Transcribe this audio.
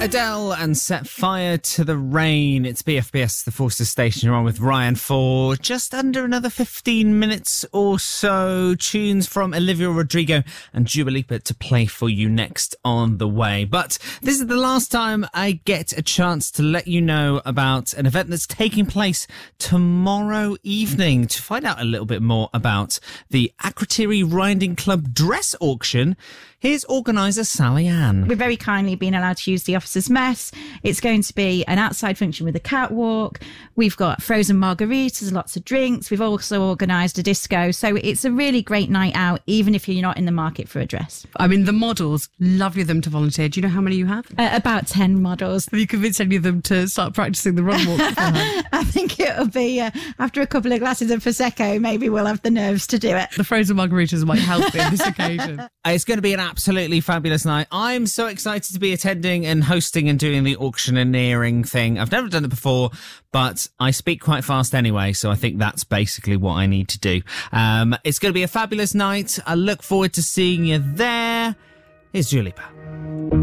Adele and Set Fire to the Rain. It's BFBS, the Forces Station. You're on with Ryan for just under another 15 minutes or so. Tunes from Olivia Rodrigo and Dua Lipa to play for you next on the way. But this is the last time I get a chance to let you know about an event that's taking place tomorrow evening. To find out a little bit more about the Akrotiri Riding Club dress auction, here's organiser Sally Ann. We're very kindly being allowed to use the officers' mess. It's going to be an outside function with a catwalk. We've got frozen margaritas, lots of drinks. We've also organised a disco. So it's a really great night out, even if you're not in the market for a dress. I mean, the models, lovely of them to volunteer. Do you know how many you have? About 10 models. Have you convinced any of them to start practising the run walk beforehand? I think it'll be, after a couple of glasses of Prosecco, maybe we'll have the nerves to do it. The frozen margaritas might help in this occasion. It's going to be an absolutely fabulous night. I'm so excited to be attending and hosting and doing the auctioneering thing. I've never done it before, but I speak quite fast anyway, so I think that's basically what I need to do. It's going to be a fabulous night. I look forward to seeing you there. Here's Dua Lipa.